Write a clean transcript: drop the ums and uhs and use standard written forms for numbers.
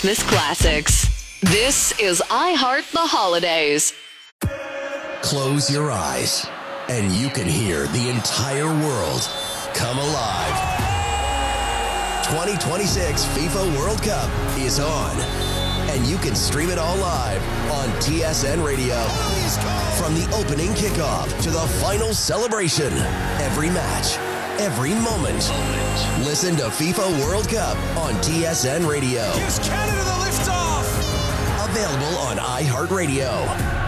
Christmas classics. This is I Heart the Holidays. Close your eyes, and you can hear the entire world come alive. 2026 FIFA World Cup is on, and you can stream it all live on TSN Radio. From the opening kickoff to the final celebration, every match, every moment. Listen to FIFA World Cup on TSN Radio. Gives Canada the lift off. Available on iHeartRadio.